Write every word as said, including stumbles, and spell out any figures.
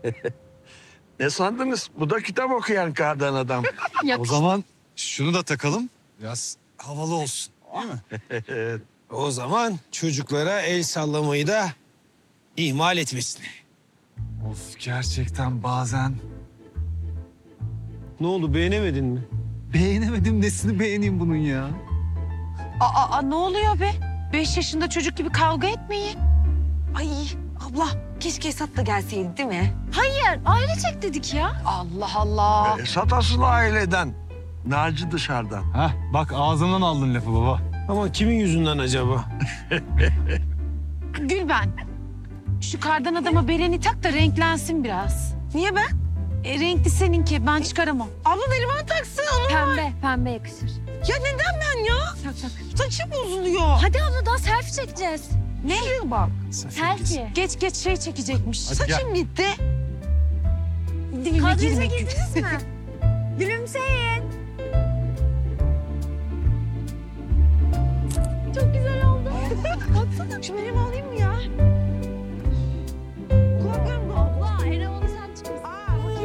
Ne sandınız? Bu da kitap okuyan kardan adam. O zaman şunu da takalım. Biraz havalı olsun. Değil mi? O zaman çocuklara el sallamayı da ihmal etmesin. Of, gerçekten bazen Ne oldu, beğenemedin mi? beğenemedim, nesini beğeneyim bunun ya? Aa, aa, ne oluyor be? Beş yaşında çocuk gibi kavga etmeyin. Ay abla keşke Esat da gelseydi değil mi? Hayır, ailecek dedik ya. Allah Allah. Esat asıl aileden. Naci dışarıdan. Heh, bak ağzımdan aldın lafı baba. Ama kimin yüzünden acaba? Gülben, şu kardan adama bereni tak da renklensin biraz. Niye ben? E, renkli seninki, ben çıkaramam. Abla Neriman taksın onu. Pembe, pembe yakışır. Ya neden ben ya? Tak tak. Saçım bozuluyor. Hadi abla daha selfie çekeceğiz. Ne? Şuraya bak. Selfie. Geç geç şey çekecekmiş. Hadi gel. Saçım gitti. Dilime Kadraja girme. girdiniz mi? Gülümseyin. Çok güzel oldu. Şu benim alayım mı ya?